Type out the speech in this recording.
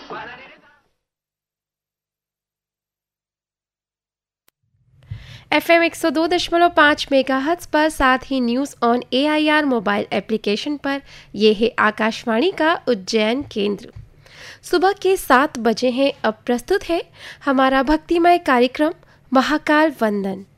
FM 102.5 megahertz पर, साथ ही news on AIR mobile application पर। ये है आकाशवाणी का उज्जैन केंद्र। सुबह के 7 बजे हैं। अब प्रस्तुत है हमारा भक्तिमय कार्यक्रम महाकाल वंदन।